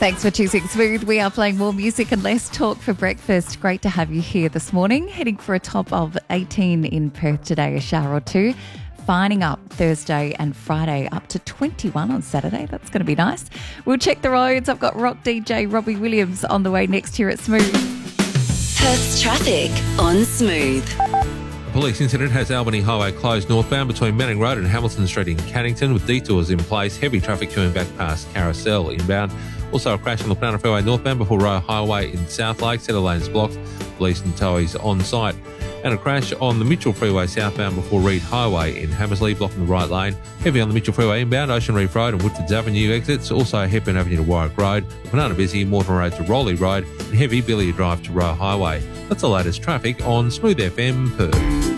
Thanks for choosing Smooth. We are playing more music and less talk for breakfast. Great to have you here this morning. Heading for a top of 18 in Perth today, a shower or two. Fining up Thursday and Friday, up to 21 on Saturday. That's going to be nice. We'll check the roads. I've got rock DJ Robbie Williams on the way next here at Smooth. Perth's traffic on Smooth. A police incident has Albany Highway closed northbound between Manning Road and Hamilton Street in Cannington with detours in place. Heavy traffic coming back past Carousel inbound. Also a crash on the Planner Freeway northbound before Roe Highway in Southlake. Set of lanes blocked. Police and towies on site. And a crash on the Mitchell Freeway southbound before Reed Highway in Hammersley, blocking the right lane. Heavy on the Mitchell Freeway inbound, Ocean Reef Road and Woodfords Avenue exits. Also Hepburn Avenue to Warwick Road, Banana Busy, Mortimer Road to Rowley Road, and heavy Billy Drive to Roe Highway. That's the latest traffic on Smooth FM Perth.